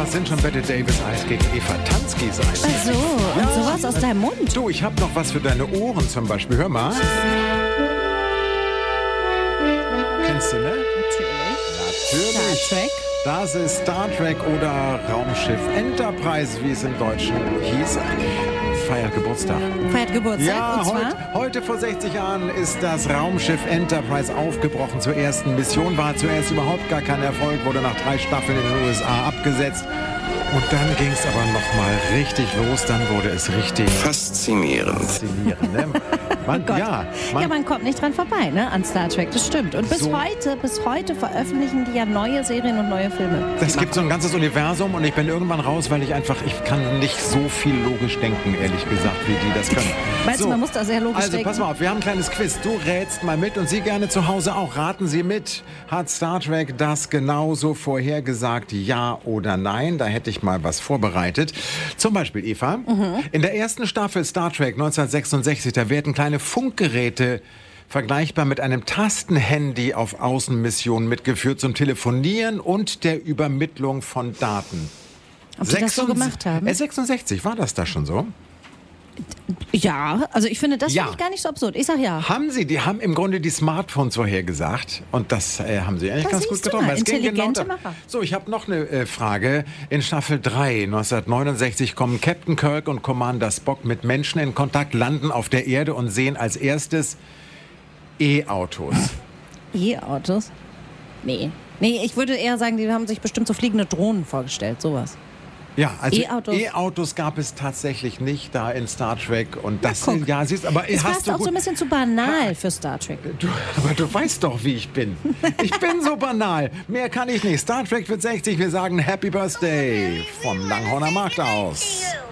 was sind schon Bette Davis Eis gegen Eva Tanskis Eis? Ach so, und sowas aus deinem Mund. Du, ich habe noch was für deine Ohren zum Beispiel. Hör mal. Kennst du, ne? Natürlich. Star Trek. Das ist Star Trek oder Raumschiff Enterprise, wie es im Deutschen hieß. Feiert Geburtstag. Feiert Geburtstag, Ja, und zwar? heute vor 60 Jahren ist das Raumschiff Enterprise aufgebrochen zur ersten Mission. War zuerst überhaupt gar kein Erfolg, wurde nach 3 Staffeln in den USA abgesetzt. Und dann ging es aber nochmal richtig los. Dann wurde es richtig Faszinierend. ne? Man, Oh Gott. ja, Man kommt nicht dran vorbei, ne, an Star Trek, das stimmt. Und bis So. heute veröffentlichen die ja neue Serien und neue Filme. das gibt so ein ganzes Universum und ich bin irgendwann raus, weil ich kann nicht so viel logisch denken, ehrlich gesagt, wie die das können. Meinst du, man muss da sehr logisch Also denken? pass mal auf, wir haben ein kleines Quiz. Du rätst mal mit und Sie gerne zu Hause auch. Raten Sie mit. Hat Star Trek das genauso vorhergesagt, ja oder nein? Da hätte ich mal was vorbereitet. Zum Beispiel, Eva, in der ersten Staffel Star Trek 1966, da werden kleine Funkgeräte vergleichbar mit einem Tastenhandy auf Außenmissionen mitgeführt zum Telefonieren und der Übermittlung von Daten. Ob die das so gemacht haben? 66, war das da schon so? Ja, also ich finde das Ja. finde ich gar nicht so absurd. Ich sag ja. Haben sie, die haben im Grunde die Smartphones vorhergesagt und das haben sie eigentlich Da ganz gut siehst du getroffen. mal, Es ging intelligente genau da- Macher. So, ich habe noch eine Frage. In Staffel 3, 1969, kommen Captain Kirk und Commander Spock mit Menschen in Kontakt, landen auf der Erde und sehen als erstes E-Autos. E-Autos? Nee. Nee, ich würde eher sagen, die haben sich bestimmt so fliegende Drohnen vorgestellt, sowas. Ja, also E-Autos. E-Autos gab es tatsächlich nicht da in Star Trek und das guck. ja, siehst, aber Es hast passt du auch gut. so ein bisschen zu banal für Star Trek. Aber du weißt doch, wie ich bin. Ich bin so banal. Mehr kann ich nicht. Star Trek wird 60. Wir sagen Happy Birthday vom Langhorner Markt aus.